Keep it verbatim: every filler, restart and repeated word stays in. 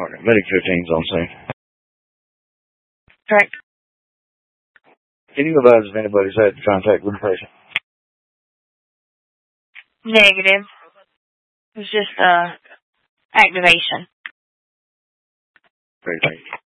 Okay. Medic fifteen's on scene. Correct. Can you advise if anybody's had contact with the patient? Negative. It was just uh, activation. Great, thank you.